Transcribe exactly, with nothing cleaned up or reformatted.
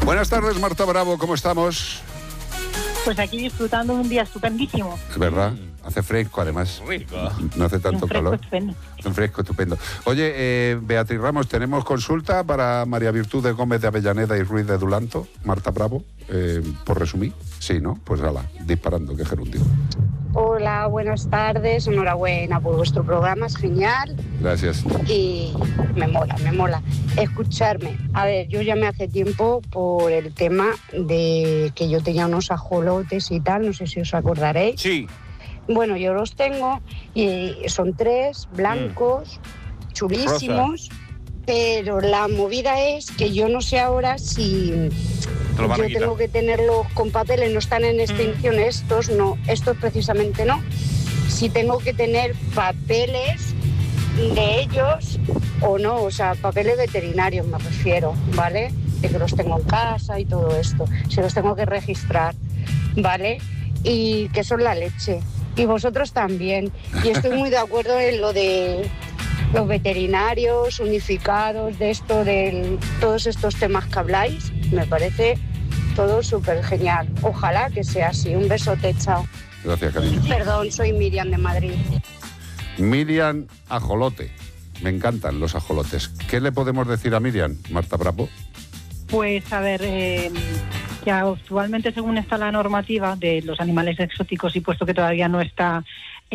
Buenas tardes, Marta Bravo, ¿cómo estamos? Pues aquí disfrutando de un día estupendísimo. Es verdad, hace fresco además. Rico. No hace tanto un fresco calor. Estupendo. Un fresco estupendo. Oye, eh, Beatriz Ramos, ¿tenemos consulta para María Virtudes Gómez de Avellaneda y Ruiz de Dulanto? Marta Bravo, eh, por resumir. Sí, ¿no? Pues ala, disparando, que gerundio. Hola, buenas tardes, enhorabuena por vuestro programa, es genial. Gracias. Y me mola, me mola. Escucharme. A ver, yo llamé hace tiempo por el tema de que yo tenía unos ajolotes y tal, no sé si os acordaréis. Sí. Bueno, yo los tengo y son tres, blancos, mm. chulísimos, Rosa. Pero la movida es que yo no sé ahora si yo tengo que tenerlos con papeles, no están en extinción mm. estos, no, estos precisamente no. Si tengo que tener papeles de ellos o no, o sea, papeles veterinarios me refiero, ¿vale? De que los tengo en casa y todo esto, si los tengo que registrar, ¿vale? Y que son la leche. Y vosotros también. Y estoy muy de acuerdo en lo de los veterinarios unificados, de esto, de todos estos temas que habláis. Me parece todo súper genial. Ojalá que sea así. Un besote, chao. Gracias, cariño. Perdón, soy Miriam de Madrid. Miriam Ajolote. Me encantan los ajolotes. ¿Qué le podemos decir a Miriam, Marta Bravo? Pues a ver, eh, que actualmente según está la normativa de los animales exóticos y puesto que todavía no está